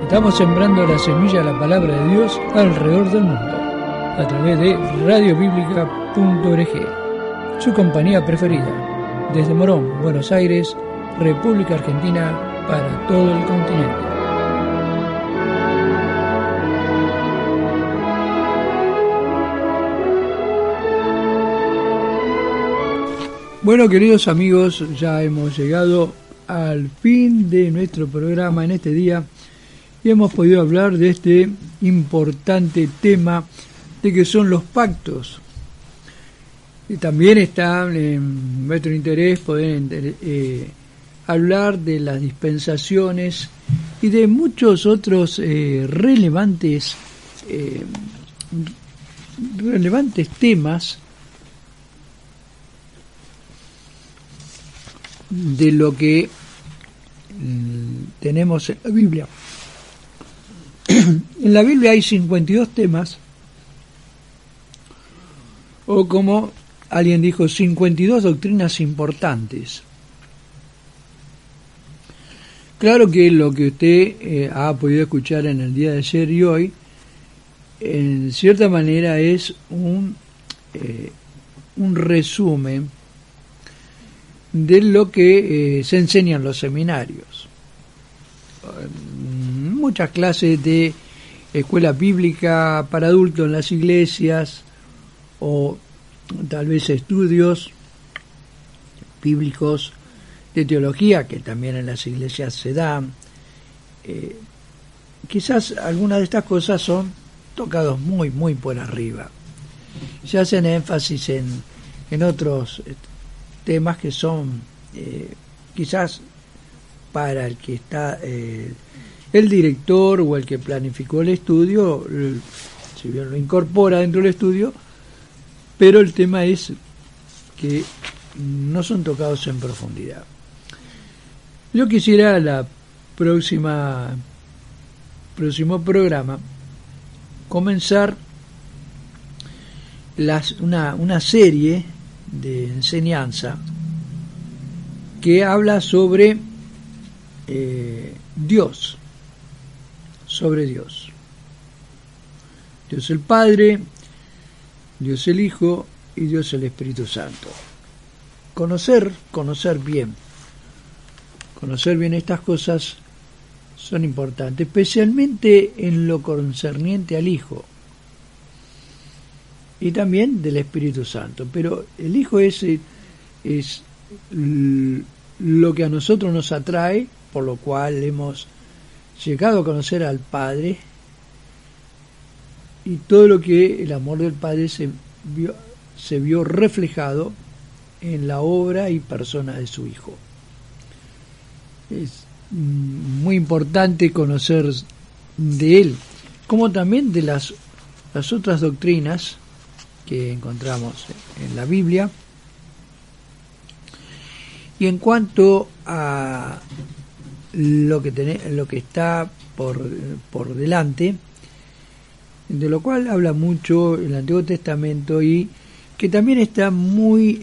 Estamos sembrando la semilla de la palabra de Dios alrededor del mundo, a través de radiobiblica.org, su compañía preferida, desde Morón, Buenos Aires, República Argentina, para todo el continente. Bueno, queridos amigos, ya hemos llegado al fin de nuestro programa en este día y hemos podido hablar de este importante tema de que son los pactos. Y también está en nuestro interés poder hablar de las dispensaciones y de muchos otros relevantes temas de lo que tenemos en la Biblia. En la Biblia hay 52 temas, o como alguien dijo, 52 doctrinas importantes. Claro que lo que usted ha podido escuchar en el día de ayer y hoy, en cierta manera es un resumen de lo que se enseña en los seminarios. Muchas clases de escuela bíblica para adultos en las iglesias, o tal vez estudios bíblicos de teología que también en las iglesias se dan. Quizás algunas de estas cosas son tocados muy por arriba. Se hacen énfasis en otros temas que son quizás para el que está el director o el que planificó el estudio, si bien lo incorpora dentro del estudio, pero el tema es que no son tocados en profundidad. Yo quisiera la próximo programa comenzar una serie de enseñanza que habla sobre Dios, sobre Dios. Dios el Padre, Dios el Hijo y Dios el Espíritu Santo. Conocer bien estas cosas son importantes, especialmente en lo concerniente al Hijo y también del Espíritu Santo. Pero el Hijo es lo que a nosotros nos atrae, por lo cual hemos llegado a conocer al Padre, y todo lo que el amor del Padre se vio reflejado en la obra y persona de su Hijo. Es muy importante conocer de Él, como también de las otras doctrinas que encontramos en la Biblia. Y en cuanto a lo que está por delante, de lo cual habla mucho el Antiguo Testamento y que también está muy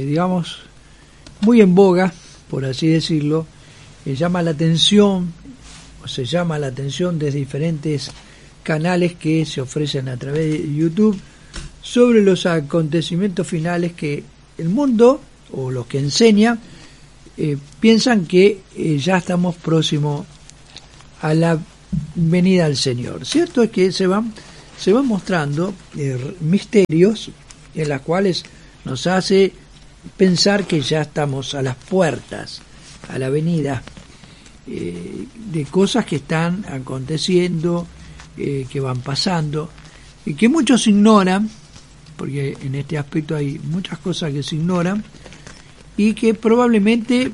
en boga, por así decirlo, se llama la atención desde diferentes canales que se ofrecen a través de YouTube sobre los acontecimientos finales que el mundo, o los que enseña, piensan que ya estamos próximos a la venida del Señor. Cierto es que se van mostrando misterios en los cuales nos hace pensar que ya estamos a las puertas a la venida de cosas que están aconteciendo, que van pasando y que muchos ignoran, porque en este aspecto hay muchas cosas que se ignoran y que probablemente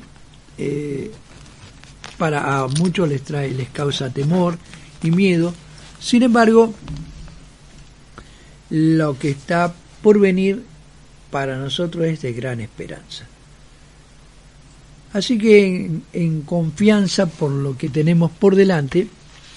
a muchos les causa temor y miedo. Sin embargo, lo que está por venir para nosotros es de gran esperanza. Así que en confianza por lo que tenemos por delante,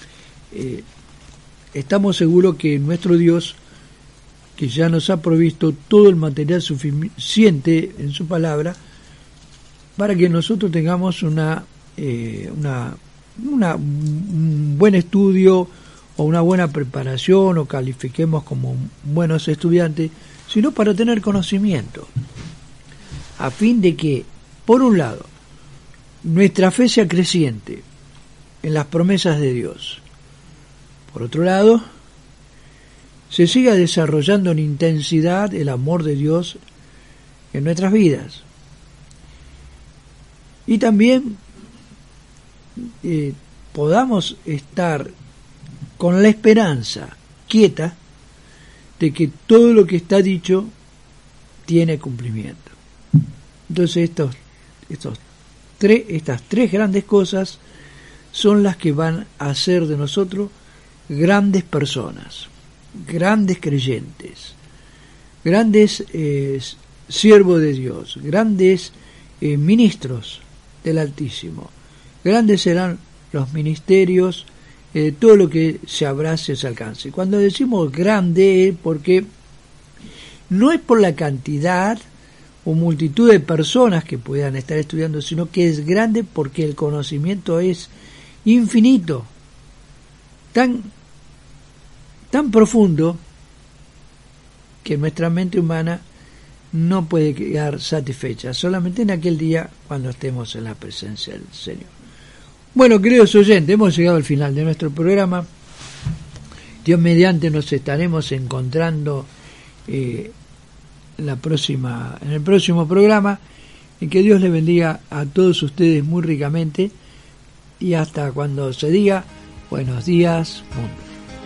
estamos seguros que nuestro Dios, que ya nos ha provisto todo el material suficiente en su palabra, para que nosotros tengamos una un buen estudio o una buena preparación o califiquemos como buenos estudiantes, sino para tener conocimiento, a fin de que, por un lado, nuestra fe sea creciente en las promesas de Dios. Por otro lado, se siga desarrollando en intensidad el amor de Dios en nuestras vidas. Y también podamos estar con la esperanza quieta de que todo lo que está dicho tiene cumplimiento. Entonces estas tres grandes cosas son las que van a hacer de nosotros grandes personas, grandes creyentes, grandes siervos de Dios, grandes ministros del Altísimo. Grandes serán los ministerios, todo lo que se abrace, se alcance. Cuando decimos grande, porque no es por la cantidad o multitud de personas que puedan estar estudiando, sino que es grande porque el conocimiento es infinito, tan profundo que nuestra mente humana no puede quedar satisfecha, solamente en aquel día cuando estemos en la presencia del Señor. Bueno, queridos oyentes, hemos llegado al final de nuestro programa. Dios mediante nos estaremos encontrando en el próximo programa, y que Dios les bendiga a todos ustedes muy ricamente, y hasta cuando se diga buenos días, mundo.